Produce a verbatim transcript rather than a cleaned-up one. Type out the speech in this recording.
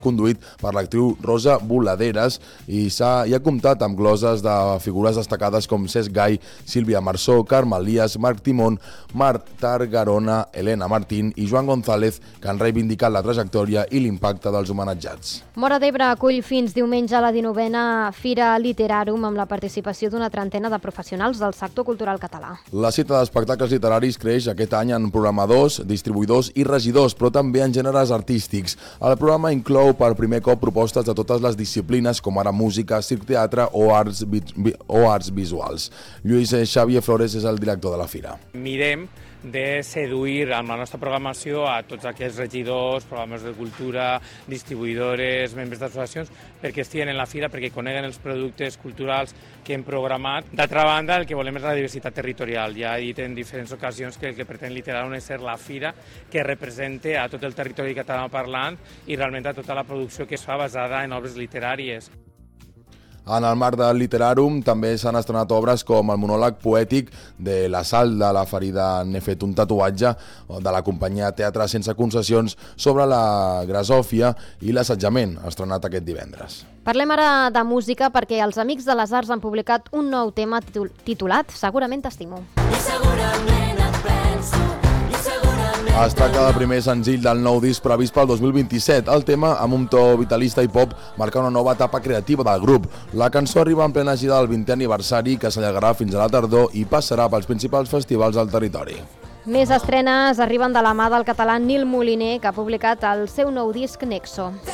conduït per l'actriu Rosa Boladeres i s'ha i ha comptat amb gloses de figures destacades com Cesc Gai, Sílvia Marsó, Carme Elias, Marc Timón, Marc Targarona, Elena Martín i Joan González, que han reivindicat la trajectòria i l'impacte dels homenatjats. Móra d'Ebre acull fins diumenge la dinovena Fira Literarum amb la participació d'una trentena de professionals del sector cultural català. La cita d'espectacles literaris creix aquest any en programadors, distribuïdors i regidors, però també en gèneres artístics. El programa inclou per primer cop propostes de totes les disciplines, com ara música, circ-teatre o arts, o arts visuals. Lluís Xavier Flores és el director de la fira. Mirem de seduir amb la nostra programació a tots aquests regidors, programes de cultura, distribuïdores, membres d'associacions, perquè estiguin en la fira, perquè coneguen els productes culturals que hem programat. D'altra banda, el que volem és la diversitat territorial. Ja he dit en diferents ocasions que el que pretén Literarum és ser la fira que represente a tot el territori català parlant i realment a tota la producció que es fa basada en obres literàries. En el marc del Literarum també s'han estrenat obres com el monòleg poètic de La Sal de la ferida n'he fet un tatuatge, de la companyia Teatre Sense Concessions, sobre la grasòfia i l'assetjament, estrenat aquest divendres. Parlem ara de música perquè els Amics de les Arts han publicat un nou tema titulat Segurament t'estimo. I segurament et penso. Es tracta del primer senzill del nou disc previst pel dos mil vint-i-set. El tema, amb un to vitalista i pop, marca una nova etapa creativa del grup. La cançó arriba en plena gira del vintè aniversari, que s'allargarà fins a la tardor i passarà pels principals festivals del territori. Més estrenes arriben de la mà del català Nil Moliner, que ha publicat el seu nou disc Nexo.